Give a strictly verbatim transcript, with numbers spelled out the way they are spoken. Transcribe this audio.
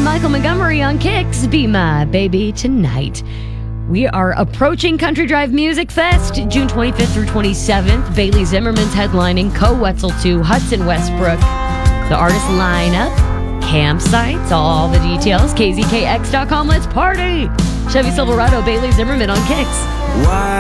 Michael Montgomery on Kicks. Be My Baby Tonight. We are approaching Country Drive Music Fest, June twenty-fifth through twenty-seventh. Bailey Zimmerman's headlining, Co Wetzel two, Hudson Westbrook. The artist lineup, campsites, all the details, K Z K X dot com. Let's party! Chevy Silverado, Bailey Zimmerman on Kicks. Why?